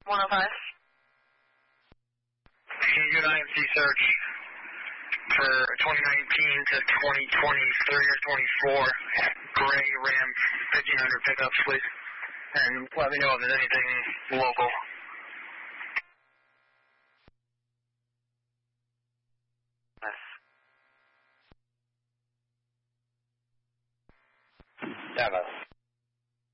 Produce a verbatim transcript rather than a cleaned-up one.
one oh five. Can you do an I M C search for twenty nineteen to twenty twenty-three or twenty-four gray Ram fifteen hundred pickups, please? And let me know if there's anything local. Yes.